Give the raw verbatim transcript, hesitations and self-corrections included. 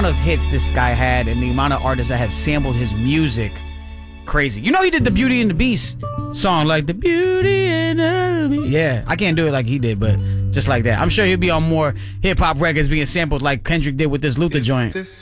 amount of hits this guy had and the amount of artists that have sampled his music, crazy. You know he did the Beauty and the Beast song, like the Beauty and the Beast. Yeah, I can't do it like he did, but just like that. I'm sure he'll be on more hip hop records being sampled like Kendrick did with this Luther joint.